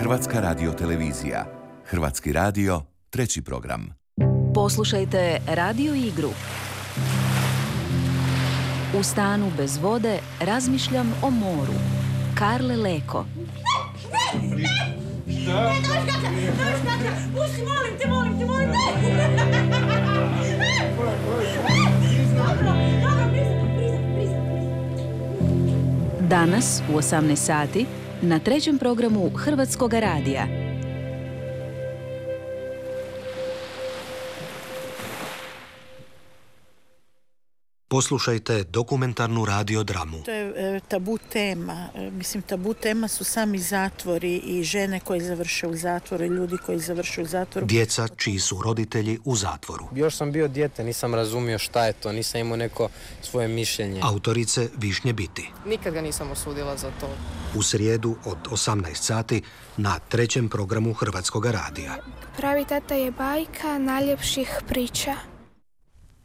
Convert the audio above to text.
Hrvatska radiotelevizija. Hrvatski radio, treći program. Poslušajte radio igru. U stanu bez vode razmišljam o moru. Karle Leko. Pusti, molim te, Danas u 18 sati na trećem programu Hrvatskoga radija. Poslušajte dokumentarnu radiodramu. To je tabu tema. Mislim, tabu tema su sami zatvori i žene koje završe u zatvoru i ljudi koji završe u zatvoru. Djeca čiji su roditelji u zatvoru. Još sam bio dijete, nisam razumio šta je to, nisam imao neko svoje mišljenje. Autorice Višnje Biti. Nikad ga nisam osudila za to. U srijedu od 18 sati na trećem programu Hrvatskoga radija. Pravi tata je bajka najljepših priča.